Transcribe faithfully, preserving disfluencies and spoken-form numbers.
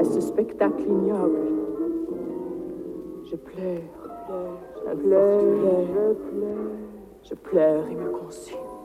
ce spectacle ignoble. Je pleure, je pleure, je pleure, je pleure et me consume.